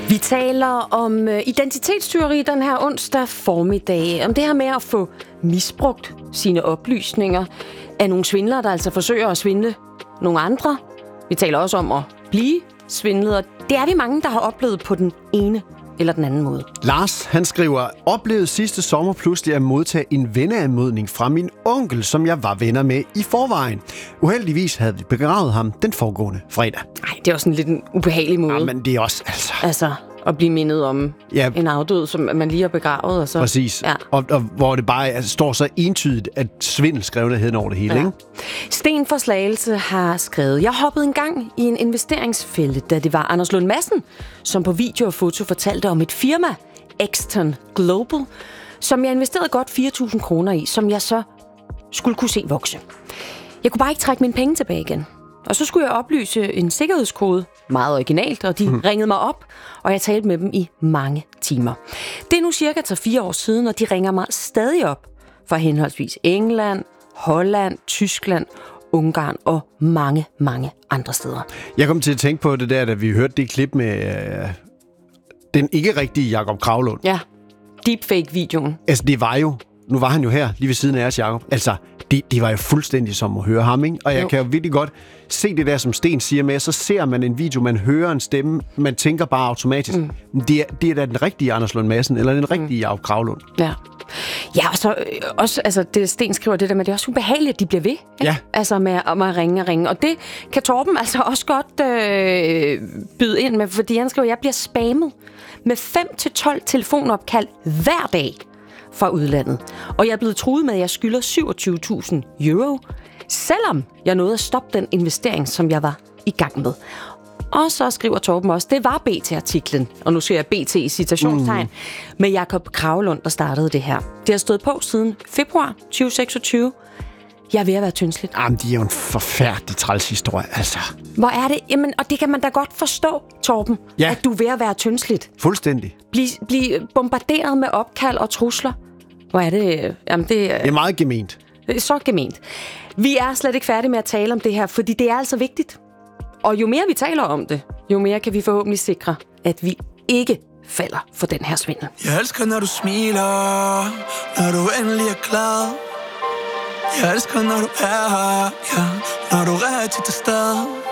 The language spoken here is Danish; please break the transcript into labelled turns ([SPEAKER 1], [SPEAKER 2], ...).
[SPEAKER 1] Vi taler om identitetstyveri den her onsdag formiddag. Om det her med at få misbrugt sine oplysninger af nogle svindlere, der altså forsøger at svindle nogle andre. Vi taler også om at blive svindlet, og det er vi mange, der har oplevet på den ene eller den anden måde.
[SPEAKER 2] Lars, han skriver, oplevede sidste sommer pludselig at modtage en venneanmodning fra min onkel, som jeg var venner med i forvejen. Uheldigvis havde vi begravet ham den foregående fredag.
[SPEAKER 1] Nej, det er også en lidt en ubehagelig måde.
[SPEAKER 2] Ja, men det er også,
[SPEAKER 1] Altså, at blive mindet om en afdød, som man lige har begravet. Og så.
[SPEAKER 2] Præcis. Ja. Og hvor det bare står så entydigt, at svindel skrev hen over det hele, ikke?
[SPEAKER 1] Sten fra Slagelse har skrevet, jeg hoppede engang i en investeringsfælde, da det var Anders Lund Madsen, som på video og foto fortalte om et firma, Exton Global, som jeg investerede godt 4.000 kroner i, som jeg så skulle kunne se vokse. Jeg kunne bare ikke trække mine penge tilbage igen. Og så skulle jeg oplyse en sikkerhedskode, meget originalt, og de ringede mig op, og jeg talte med dem i mange timer. Det er nu cirka 4 år siden, og de ringer mig stadig op fra henholdsvis England, Holland, Tyskland, Ungarn og mange, mange andre steder.
[SPEAKER 2] Jeg kom til at tænke på det der, da vi hørte det klip med den ikke-rigtige Jakob Kravlund.
[SPEAKER 1] Ja, deepfake-videoen.
[SPEAKER 2] Altså, det var jo... Nu var han jo her, lige ved siden af os, Jakob. Altså, det var jo fuldstændig som at høre ham, ikke? Og jeg kan jo virkelig godt se det der, som Sten siger med, så ser man en video, man hører en stemme, man tænker bare automatisk, det er da den rigtige Anders Lund Madsen, eller den rigtige Jakob Kravlund.
[SPEAKER 1] Ja. Ja, og så også, altså, det Sten skriver det der med, det er også ubehageligt, at de bliver ved. Ikke?
[SPEAKER 2] Ja.
[SPEAKER 1] Altså med at ringe. Og det kan Torben altså også godt byde ind med, fordi han skriver, at jeg bliver spammet med 5-12 telefonopkald hver dag fra udlandet. Og jeg er blevet truet med, at jeg skylder 27.000 euro, selvom jeg nåede at stoppe den investering, som jeg var i gang med. Og så skriver Torben også, det var BT-artiklen, og nu ser jeg BT i citationstegn, med Jakob Kravlund, der startede det her. Det har stået på siden februar 2026. Jeg er ved at være tyndsligt.
[SPEAKER 2] Jamen, det er jo en forfærdelig træls historie, altså.
[SPEAKER 1] Hvor er det? Jamen, og det kan man da godt forstå, Torben, at du er ved at være tyndsligt.
[SPEAKER 2] Fuldstændig.
[SPEAKER 1] Blive bombarderet med opkald og trusler. Hvor er det? Jamen,
[SPEAKER 2] det er meget gement.
[SPEAKER 1] Det er så gement. Vi er slet ikke færdige med at tale om det her, fordi det er altså vigtigt. Og jo mere vi taler om det, jo mere kan vi forhåbentlig sikre, at vi ikke falder for den her svindel.
[SPEAKER 3] Jeg elsker, når du smiler, når du endelig er glad. Jeg elsker, når du er her, ja, når du er rigtig til stede.